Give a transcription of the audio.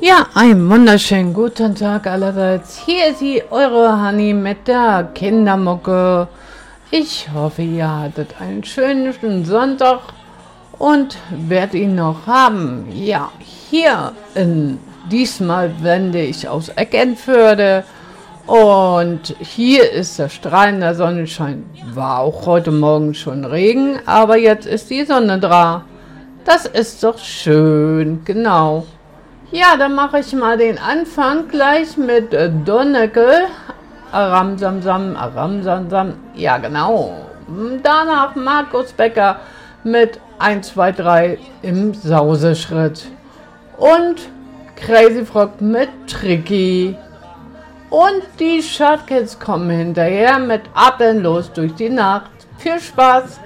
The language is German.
Ja, einen wunderschönen guten Tag allerseits. Hier ist sie, eure Honey mit der Kindermucke. Ich hoffe, ihr hattet einen schönen Sonntag und werdet ihn noch haben. Ja, diesmal wende ich aus Eckernförde und hier ist der strahlende Sonnenschein. War auch heute Morgen schon Regen, aber jetzt ist die Sonne da. Das ist doch schön, genau. Ja, dann mache ich mal den Anfang gleich mit Donneckel. Aramsamsam, Aramsamsam. Ja, genau. Danach Markus Becker mit 1, 2, 3 im Sauseschritt. Und Crazy Frog mit Tricky. Und die Shortkids kommen hinterher mit Atemlos durch die Nacht. Viel Spaß!